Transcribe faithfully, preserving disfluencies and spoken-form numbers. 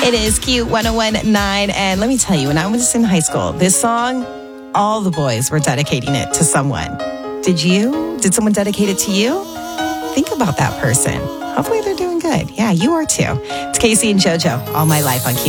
It is Q one oh one point nine. And let me tell you, when I was in high school, this song, all the boys were dedicating it to someone. Did you? Did someone dedicate it to you? Think about that person. Hopefully they're doing good. Yeah, you are too. It's Casey and JoJo, All My Life on Q.